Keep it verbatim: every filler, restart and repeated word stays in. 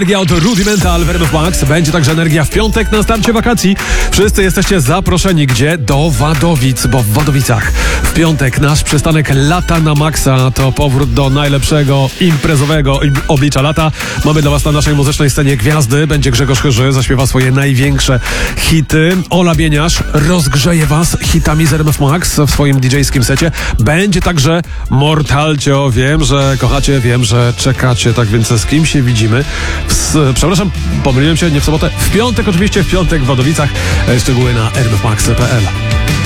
Energia od Rudimental w R M F Max. Będzie także energia w piątek na starcie wakacji. Wszyscy jesteście zaproszeni. Gdzie? Do Wadowic, bo w Wadowicach w piątek nasz przystanek Lata na Maxa. To powrót do najlepszego imprezowego oblicza lata. Mamy dla was na naszej muzycznej scenie gwiazdy. Będzie Grzegorz Chyży, zaśpiewa swoje największe hity. Ola Bieniasz rozgrzeje was hitami z R M F Max w swoim didżejskim secie. Będzie także Mortalcio. Wiem, że kochacie, wiem, że czekacie. Tak więc z kim się widzimy? W, przepraszam, pomyliłem się, nie w sobotę. W piątek oczywiście, w piątek w Wadowicach. Szczegóły na r m f max kropka p l.